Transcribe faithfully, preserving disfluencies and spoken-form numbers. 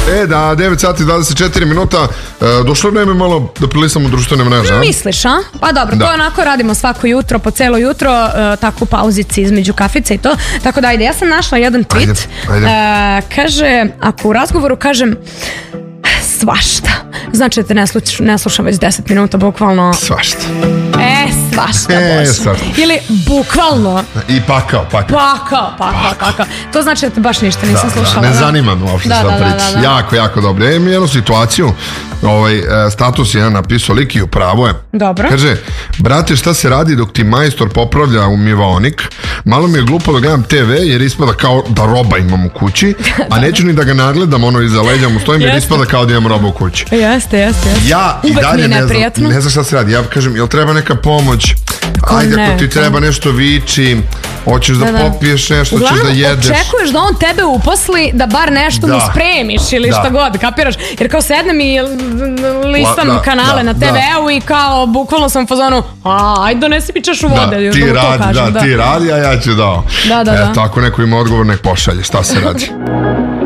E, da, devet sati i dvadeset četiri minuta, e, došlo je vreme malo da prilistamo društvene mreže, a? Misliš, a? Pa dobro, da. To onako radimo svako jutro, po celo jutro, e, tako u pauzici između kafice i to. Tako da, ajde, ja sam našla jedan tweet. Ajde, ajde. E, kaže, ako u razgovoru kažem svašta, znači da te ne, sluč, ne slušam već deset minuta, bukvalno. Svašta. E, svašta, e, bože. Svašta. Ili bukvalno. I pakao, pakao. Pakao, pakao, pakao. To znači da te baš ništa nisam da, slušala. Da, ne da. zanima me uopšte da, sad da, priči. da, da, da. Jako, jako dobro. Ja imam jednu situaciju, ovaj, status je napisao lik i upravo je. Dobro. Kaže, brate, šta se radi dok ti majstor popravlja umivaonik? Malo mi je glupo da gledam te ve jer ispada kao da roba imam u kući, a neću ni da ga nagledam, ono iza leđa mu stojim jer ispada kao da imam roba u kući. Jeste, jeste, jeste. Ja i uvek dalje ne znam, ne znam šta se radi. Ja kažem, jel treba neka pomoć? Ko Ajde, ne, ako ti treba nešto viči, hoćeš da, da, da. popiješ nešto, uglavnom, hoćeš da jedeš. Očekuješ da on tebe uposli da bar nešto da. mu spremiš ili da. šta god, kapiraš? Jer kao sednem i listam La, da, kanale da, na te veu da. i kao bukvalno sam u fazonu, a, ajde donesi mi čašu vode. Da, ti radi, kažem, da, da, ti radi, a ja ću da. Da, da, e, da. Tako neko ima odgovor, nek pošalje, šta se radi.